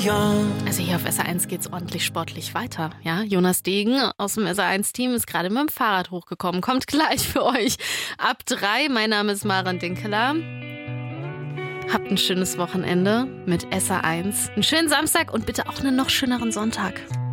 Also hier auf SR1 geht's ordentlich sportlich weiter. Ja, Jonas Degen aus dem SR1-Team ist gerade mit dem Fahrrad hochgekommen. Kommt gleich für euch ab 3. Mein Name ist Maren Dinkeler. Habt ein schönes Wochenende mit SR1. Einen schönen Samstag und bitte auch einen noch schöneren Sonntag.